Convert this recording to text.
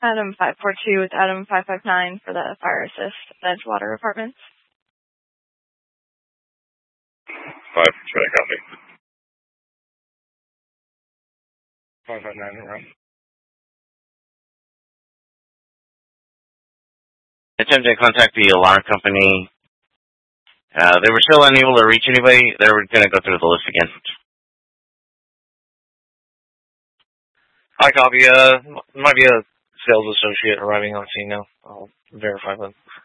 Adam 542 with Adam 559 for the fire assist at Edgewater Apartments. 5, try to copy. 559, right? Attempt to contact the alarm company. They were still unable to reach anybody. They were going to go through the list again. I copy. Might be a sales associate arriving on scene now. I'll verify them.